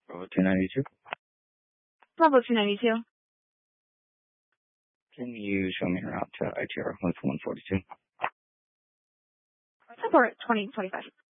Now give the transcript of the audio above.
Bravo 292. Bravo 292. Can you show me around to ITR 142? Support 2025.